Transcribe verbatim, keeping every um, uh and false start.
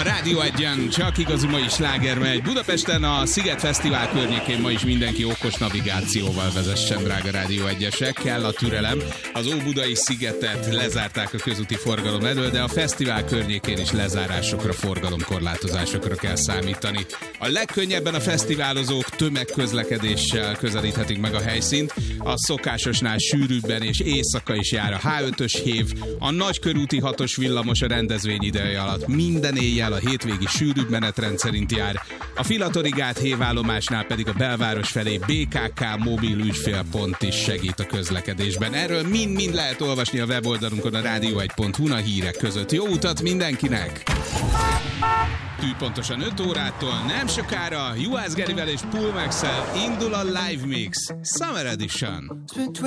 Rádió Egyen csak igazi mai sláger megy. Budapesten a Sziget Fesztivál környékén ma is mindenki okos navigációval vezessen, drága Rádió Egyesek. Kell a türelem. Az Óbudai szigetet lezárták a közúti forgalom elől, de a fesztivál környékén is lezárásokra, forgalomkorlátozásokra kell számítani. A legkönnyebben a fesztiválozók tömegközlekedéssel közelíthetik meg a helyszínt. A szokásosnál sűrűbben és éjszaka is jár a há ötös hév, a nagykörúti hatos villamos a rendezvény ideje alatt minden éjjel a hétvégi sűrűbb menetrend szerint jár, a Filatorigát hévállomásnál pedig a belváros felé bé ká ká mobil ügyfélpont is segít a közlekedésben. Erről mind-mind lehet olvasni a weboldalunkon, a rádió egy pont hu a hírek között. Jó utat mindenkinek! Tűpontosan öt órától nem sokára Juhász Gerivel és Paul Maxwell indul a Live Mix Summer Edition.